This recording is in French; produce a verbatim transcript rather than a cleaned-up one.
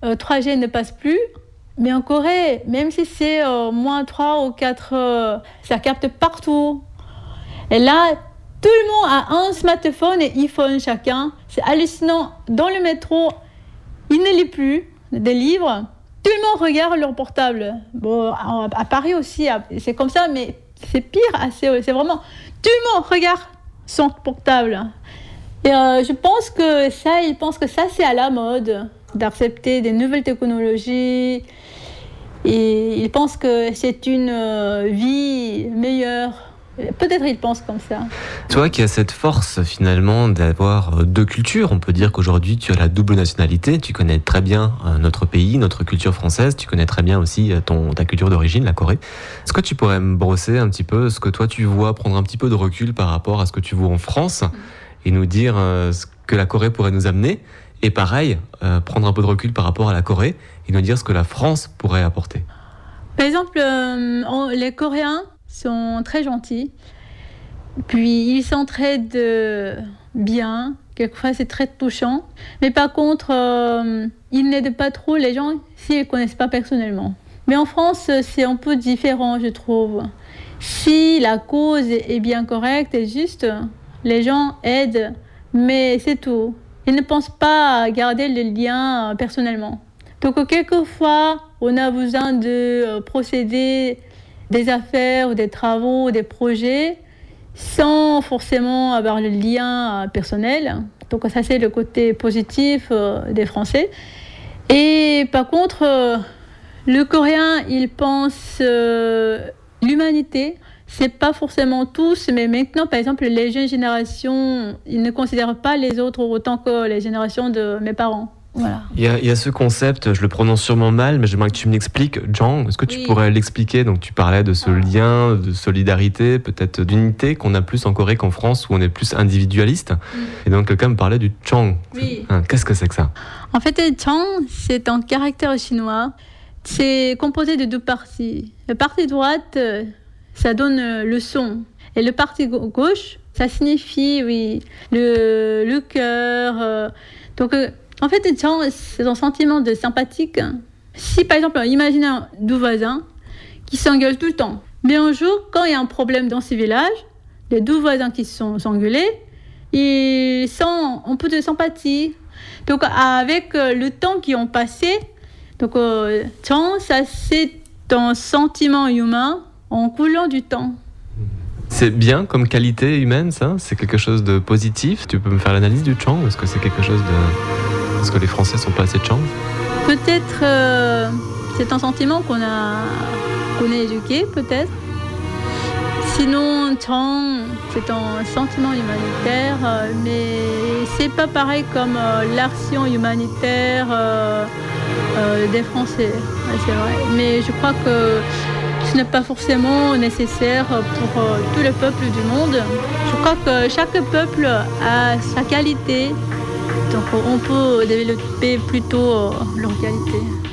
euh, trois G ne passe plus. Mais en Corée, même si c'est euh, moins trois ou quatre, euh, ça capte partout. Et là, tout le monde a un smartphone et iPhone chacun. C'est hallucinant. Dans le métro, il ne lit plus des livres. Tout le monde regarde leur portable. Bon, à, à Paris aussi, c'est comme ça, mais c'est pire à Séoul. C'est vraiment... Tout le monde regarde son portable. Et euh, je pense que ça, ils pensent que ça, c'est à la mode, d'accepter des nouvelles technologies. Et ils pensent que c'est une euh, vie meilleure. Peut-être ils pensent comme ça. Toi qui as cette force finalement d'avoir deux cultures, on peut dire qu'aujourd'hui tu as la double nationalité, tu connais très bien notre pays, notre culture française, tu connais très bien aussi ton, ta culture d'origine, la Corée. Est-ce que tu pourrais me brosser un petit peu ce que toi tu vois, prendre un petit peu de recul par rapport à ce que tu vois en France et nous dire ce que la Corée pourrait nous amener, et pareil, euh, prendre un peu de recul par rapport à la Corée et nous dire ce que la France pourrait apporter. Par exemple, euh, on, les Coréens sont très gentils, puis ils s'entraident bien, quelquefois c'est très touchant, mais par contre, euh, ils n'aident pas trop les gens s'ils ne les connaissent pas personnellement. Mais en France, c'est un peu différent, je trouve. Si la cause est bien correcte et juste, les gens aident, mais c'est tout. Ils ne pensent pas à garder le lien personnellement. Donc quelquefois, on a besoin de procéder des affaires ou des travaux ou des projets sans forcément avoir le lien personnel. Donc ça, c'est le côté positif des Français. Et par contre, le Coréen, il pense euh, l'humanité. C'est pas forcément tous, mais maintenant, par exemple, les jeunes générations, ils ne considèrent pas les autres autant que les générations de mes parents. Voilà. Il y a, il y a ce concept, je le prononce sûrement mal, mais j'aimerais que tu me l'expliques. Jang, est-ce que tu oui. pourrais l'expliquer? Donc tu parlais de ce ah. lien, de solidarité, peut-être d'unité qu'on a plus en Corée qu'en France, où on est plus individualiste. Mm. Et donc quelqu'un me parlait du Chang. Oui. Hein, qu'est-ce que c'est que ça? En fait, le Chang, c'est un caractère chinois. C'est composé de deux parties. La partie droite, ça donne le son. Et le partie gauche, ça signifie, oui, le, le cœur. Euh, donc, euh, en fait, c'est un sentiment de sympathique. Si, par exemple, imaginez deux voisins qui s'engueulent tout le temps. Mais un jour, quand il y a un problème dans ces villages, les deux voisins qui se sont engueulés, ils sentent un peu de sympathie. Donc, avec le temps qui ont passé, donc, euh, ça, c'est un sentiment humain en coulant du temps. C'est bien comme qualité humaine, ça? C'est quelque chose de positif? Tu peux me faire l'analyse du Chang? Est-ce que c'est quelque chose de... Est-ce que les Français sont pas assez de Chang? Peut-être euh, c'est un sentiment qu'on a, qu'on est éduqué, peut-être. Sinon, Chang, c'est un sentiment humanitaire, euh, mais c'est pas pareil comme euh, l'action humanitaire euh, euh, des Français. Ouais, c'est vrai. Mais je crois que ce n'est pas forcément nécessaire pour euh, tout le peuple du monde. Je crois que chaque peuple a sa qualité, donc on peut développer plutôt euh, leur qualité.